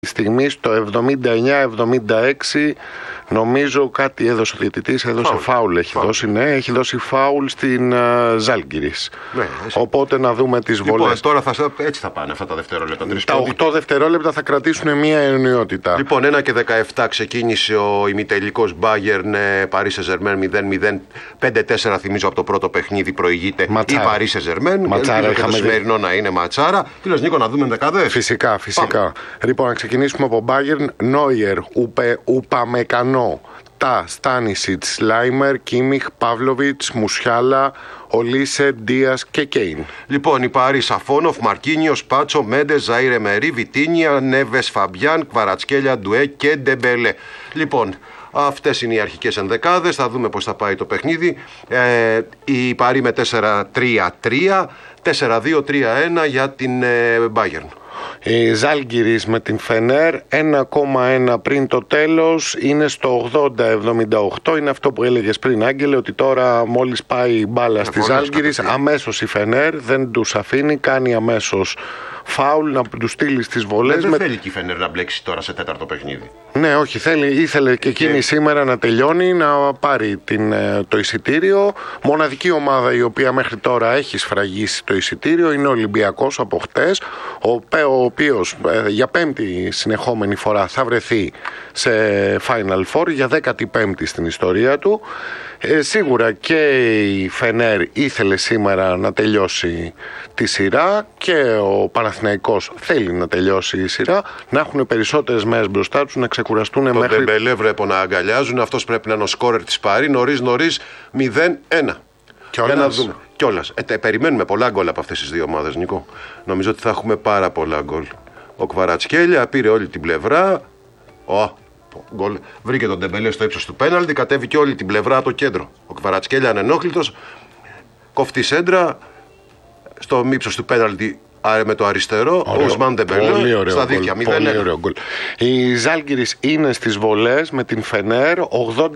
Στιγμή στο 79-76 νομίζω κάτι έδωσε ο διαιτητής, έδωσε φάουλ έχει δώσει, ναι, έχει δώσει φάουλ στην Ζάλγκιρις. Ναι, οπότε να δούμε τις βολές. Τώρα έτσι θα πάνε αυτά τα δευτερόλεπτα. Τα 8 δευτερόλεπτα θα κρατήσουν μια ενιότητα. Λοιπόν, 1:17 ξεκίνησε ο ημιτελικός Bayern Paris Saint-Germain 0-0. 5-4 θυμίζω από το πρώτο παιχνίδι προηγείται ματσάρα. Η Paris Saint-Germain. Ματσάρα, και το σημερινό να είναι ματσάρα. Τι λες Νίκο, να δούμε δεκάδες? Φυσικά. Λοιπόν, να ξεκινήσουμε από Bayern. Νόιερ, Ουπαμεκανό, Τα, Στάνισιτς, Λάιμερ, Κίμιχ, Παύλοβιτς, Μουσιάλα, Ολίσε, Ντίας και Κέιν. Λοιπόν, η Παρί Σαφόνοφ, Μαρκίνιος, Πάτσο, Μέντες, Ζαΐρε Μερί, Βιτίνια, Νέβες, Φαμπιάν, Κβαρατσκέλια, Ντουέ και Ντεμπέλε. Λοιπόν, αυτές είναι οι αρχικές ενδεκάδες. Θα δούμε πώς θα πάει το παιχνίδι. Η Παρί με 4-3-3, 4-2-3-1 για την Bayern. Η Ζάλγκιρις με την Φενέρ 1,1 πριν το τέλος είναι στο 80-78. Είναι αυτό που έλεγες πριν, Άγγελε, ότι τώρα μόλις πάει η μπάλα στη Ζάλγκιρις αμέσως η Φενέρ δεν τους αφήνει, κάνει αμέσως φάουλ να του στείλει στις βολές. Δεν θέλει και η Φενέρ να μπλέξει τώρα σε τέταρτο παιχνίδι. Ναι, όχι, ήθελε και εκείνη σήμερα να τελειώνει, να πάρει το εισιτήριο. Μοναδική ομάδα η οποία μέχρι τώρα έχει σφραγίσει το εισιτήριο είναι ο Ολυμπιακός από χτες, ο οποίος για πέμπτη συνεχόμενη φορά θα βρεθεί σε Final Four, για 15η στην ιστορία του. Σίγουρα και η Φενέρ ήθελε σήμερα να τελειώσει τη σειρά και ο Παναθηναϊκός θέλει να τελειώσει η σειρά, να έχουν περισσότερες μέρες μπροστά τους, να ξεκουραστούν τον μέχρι... Τον Ντεμπελέ βλέπω να αγκαλιάζουν, αυτός πρέπει να είναι ο σκόρερ της Παρί, νωρίς 0-1. Για να δούμε. Κιόλας. Περιμένουμε πολλά γκολ από αυτές τις δύο ομάδες, Νίκο. Νομίζω ότι θα έχουμε πάρα πολλά γκολ. Ο Κβαρατσκέλια πήρε όλη την πλευρά. Γκολ. Βρήκε τον Ντεμπελέ στο ύψος του πέναλτι, κατέβηκε όλη την πλευρά το κέντρο. Ο Κβαρατσκέλια ανενόχλητος, κόφτει σέντρα στο ύψος του πέναλτι με το αριστερό. Ο Ουσμάν Ντεμπελέ στα δίκτυα. Πολύ ωραίο γκολ. Η Ζάλγκιρις είναι στις βολές με την Φενέρ 81-78.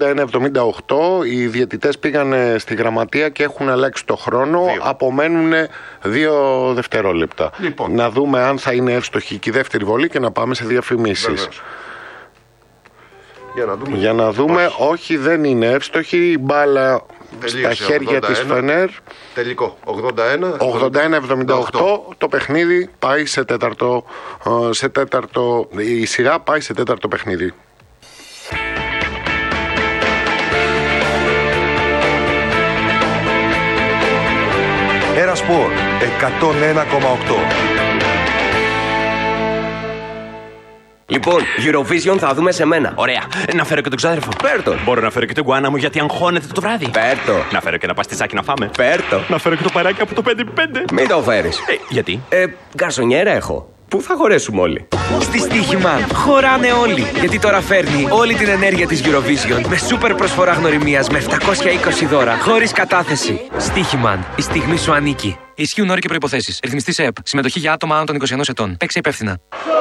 Οι διαιτητές πήγαν στη γραμματεία και έχουν αλλάξει το χρόνο. Απομένουν 2 δευτερόλεπτα. Λοιπόν. Να δούμε αν θα είναι εύστοχη και η δεύτερη βολή και να πάμε σε διαφημίσεις. Βεβαίως. Για να δούμε. Όχι, δεν είναι εύστοχη. Η μπάλα στα χέρια 81, της Φενέρ. Τελικό 81-78. Το παιχνίδι πάει σε τέταρτο. Η σειρά πάει σε τέταρτο παιχνίδι. Ένα σπορ 101,8. Λοιπόν, Eurovision θα δούμε σε μένα. Ωραία. Να φέρω και τον ξάδερφο. Πέρτο. Μπορώ να φέρω και τον γκουάνα μου γιατί αγχώνεται το βράδυ. Πέρτο. Να φέρω και ένα παστιτσάκι να φάμε. Πέρτο. Να φέρω και το παράκι από το 5x5. Μην το φέρεις. Γιατί? Γκαρσονιέρα έχω. Πού θα χωρέσουμε όλοι? Στη Στοίχημαν χωράνε όλοι. Γιατί τώρα φέρνει όλη την ενέργεια της Eurovision με σούπερ προσφορά γνωριμίας με 720 δώρα χωρίς κατάθεση. Στοίχημαν. Η στιγμή σου ανήκει. Ισχύουν όροι και προϋποθέσεις. Ρυθμιστής ΕΕΠ. Συμμετοχή για άτομα άνω των 21 ετών. Παίξε υπεύθυνα.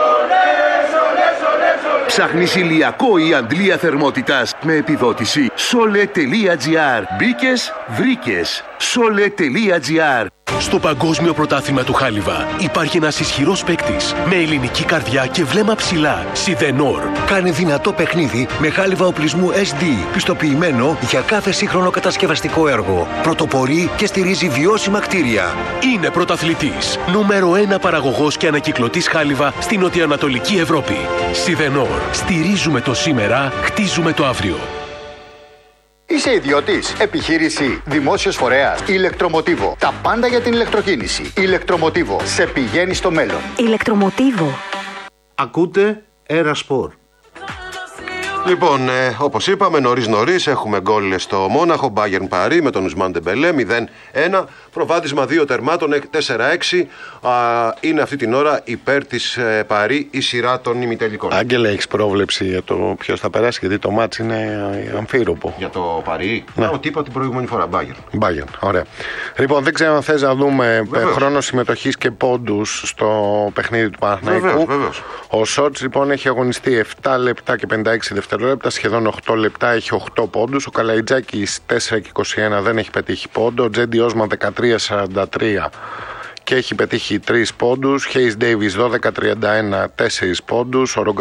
Ψάχνεις ηλιακό ή αντλία θερμότητας με επιδότηση? Sole.gr. Μπήκες, βρήκες. Sole.gr. Στο Παγκόσμιο Πρωτάθλημα του Χάλιβα υπάρχει ένας ισχυρός παίκτης με ελληνική καρδιά και βλέμμα ψηλά. Σιδενόρ. Κάνει δυνατό παιχνίδι με χάλιβα οπλισμού SD, πιστοποιημένο για κάθε σύγχρονο κατασκευαστικό έργο. Πρωτοπορεί και στηρίζει βιώσιμα κτίρια. Είναι πρωταθλητής. Νούμερο 1 παραγωγός και ανακυκλωτής χάλιβα στην νοτιοανατολική Ευρώπη. Σιδενόρ. Στηρίζουμε το σήμερα, χτίζουμε το αύριο. Είσαι ιδιώτης, επιχείρηση, δημόσιος φορέας, ηλεκτρομοτίβο. Τα πάντα για την ηλεκτροκίνηση. Ηλεκτρομοτίβο. Σε πηγαίνει στο μέλλον. Ηλεκτρομοτίβο. Ακούτε Ένα Σπορ. Λοιπόν, όπως είπαμε, νωρίς έχουμε γκολ στο Μόναχο, Bayern Παρί με τον Ουσμάν Ντεμπελέ 0-1. Προβάδισμα 2 τερμάτων 4-6. Είναι αυτή την ώρα υπέρ της Παρί η σειρά των ημιτελικών. Άγγελε, έχεις πρόβλεψη για το ποιος θα περάσει? Γιατί το μάτς είναι αμφίροπο. Για το Παρί, ναι. Ό,τι είπα την προηγούμενη φορά, Bayern. Ωραία. Λοιπόν, δεν ξέρω αν θες να δούμε χρόνο συμμετοχής και πόντους στο παιχνίδι του Παναθηναϊκού. Βεβαίως. Ο Σότς λοιπόν έχει αγωνιστεί 7 λεπτά και 56 δευτερόλεπτα, σχεδόν 8 λεπτά, έχει 8 πόντους. Ο Καλαϊτζάκης 4 και 21 δεν έχει πετύχει πόντο. Ο Τζέντι Όσμαν 13-43 και έχει πετύχει 3 πόντους. Χέις Ντέιβις 12-31, 4 πόντους. Ο